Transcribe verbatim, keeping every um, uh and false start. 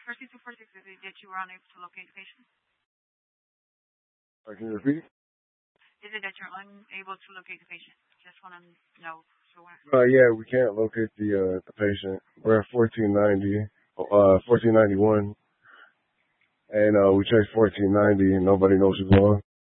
for C two forty-six, is it that you were unable to locate the patient? Uh, Can you repeat? Is it that you're unable to locate the patient? Just want to know. So when... Uh, yeah, we can't locate the uh, the patient. We're at fourteen ninety, uh, fourteen ninety-one, and uh, we checked fourteen ninety, and nobody knows who's on.